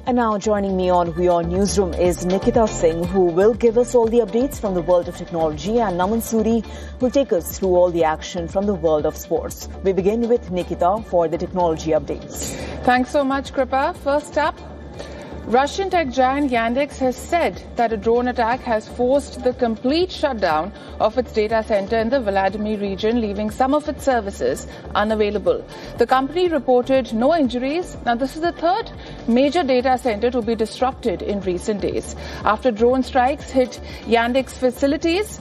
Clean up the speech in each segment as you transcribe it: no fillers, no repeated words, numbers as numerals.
And now joining me on WION Newsroom is Nikita Singh, who will give us all the updates from the world of technology, and Naman Suri will take us through all the action from the world of sports. We begin with Nikita for the technology updates. Thanks so much, Kripa. First up, Russian tech giant Yandex has said that a drone attack has forced the complete shutdown of its data center in the Vladimir region, leaving some of its services unavailable. The company reported no injuries. Now, this is the third major data center to be disrupted in recent days after drone strikes hit Yandex facilities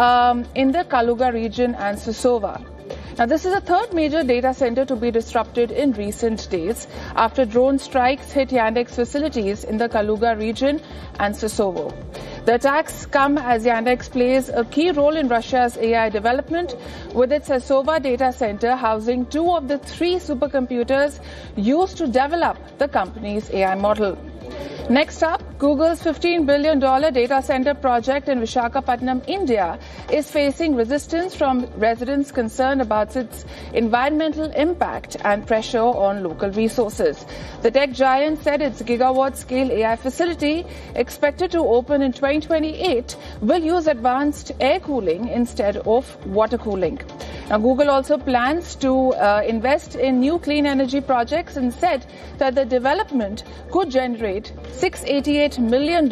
in the Kaluga region and Sosova. Now, this is the third major data center to be disrupted in recent days after drone strikes hit Yandex facilities in the Kaluga region and Sosova. The attacks come as Yandex plays a key role in Russia's AI development, with its Sosova data center housing two of the three supercomputers used to develop the company's AI model. Next up, Google's $15 billion data center project in Visakhapatnam, India, is facing resistance from residents concerned about its environmental impact and pressure on local resources. The tech giant said its gigawatt-scale AI facility, expected to open in 2028, will use advanced air cooling instead of water cooling. Now, Google also plans to invest in new clean energy projects and said that the development could generate $688 million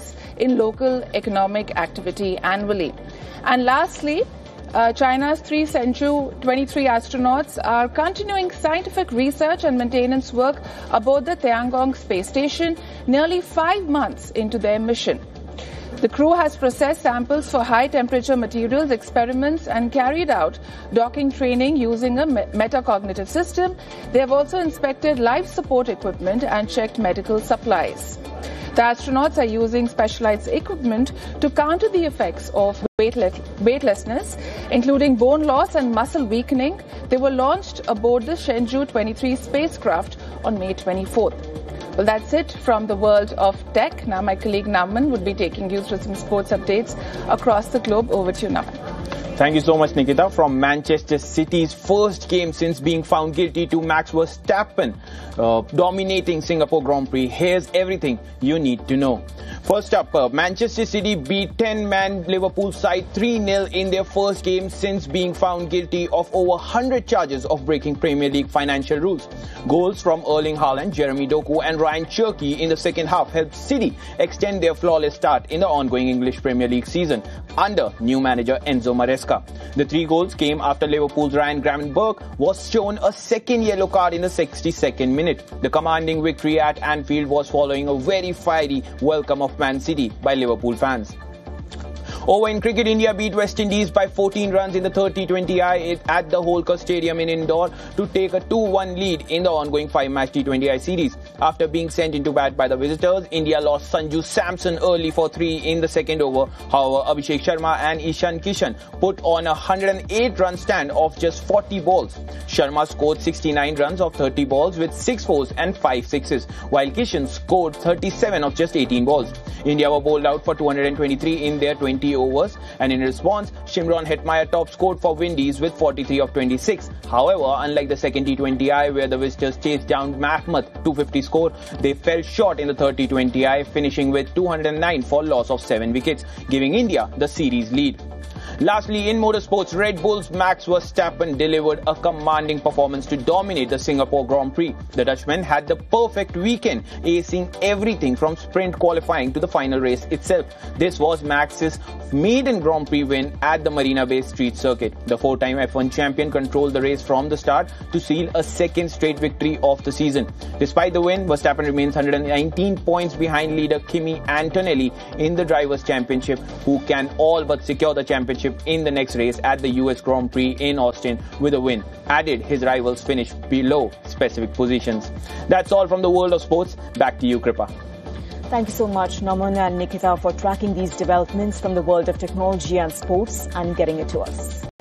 in local economic activity annually. And lastly, China's three Shenzhou 23 astronauts are continuing scientific research and maintenance work aboard the Tiangong space station nearly 5 months into their mission. The crew has processed samples for high-temperature materials experiments and carried out docking training using a metacognitive system. They have also inspected life support equipment and checked medical supplies. The astronauts are using specialized equipment to counter the effects of weightlessness, including bone loss and muscle weakening. They were launched aboard the Shenzhou 23 spacecraft on May 24th. Well, that's it from the world of tech. Now my colleague Naman would be taking you through some sports updates across the globe. Over to you, Naman. Thank you so much, Nikita. From Manchester City's first game since being found guilty to Max Verstappen dominating Singapore Grand Prix, here's everything you need to know. First up, Manchester City beat 10-man Liverpool side 3-0 in their first game since being found guilty of over 100 charges of breaking Premier League financial rules. Goals from Erling Haaland, Jeremy Doku and Ryan Cherki in the second half helped City extend their flawless start in the ongoing English Premier League season under new manager Enzo Maresca. The 3 goals came after Liverpool's Ryan Gravenberch was shown a second yellow card in the 62nd minute. The commanding victory at Anfield was following a very fiery welcome of Man City by Liverpool fans. Over in cricket, India beat West Indies by 14 runs in the third T20I at the Holkar Stadium in Indore to take a 2-1 lead in the ongoing 5-match T20I series. After being sent into bat by the visitors, India lost Sanju Samson early for 3 in the second over. However, Abhishek Sharma and Ishan Kishan put on a 108-run stand of just 40 balls. Sharma scored 69 runs of 30 balls with 6 fours and 5 sixes, while Kishan scored 37 of just 18 balls. India were bowled out for 223 in their 20 overs, and in response, Shimron Hetmyer top scored for Windies with 43 of 26. However, unlike the second T20I where the visitors chased down Mahmood 250 score, they fell short in the third T20I, finishing with 209 for loss of 7 wickets, giving India the series lead. Lastly, in motorsports, Red Bull's Max Verstappen delivered a commanding performance to dominate the Singapore Grand Prix. The Dutchman had the perfect weekend, acing everything from sprint qualifying to the final race itself. This was Max's maiden Grand Prix win at the Marina Bay Street Circuit. The 4-time F1 champion controlled the race from the start to seal a second straight victory of the season. Despite the win, Verstappen remains 119 points behind leader Kimi Antonelli in the Drivers' Championship, who can all but secure the championship in the next race at the US Grand Prix in Austin with a win. Added, his rivals finished below specific positions. That's all from the world of sports. Back to you, Kripa. Thank you so much, Naman and Nikita, for tracking these developments from the world of technology and sports and getting it to us.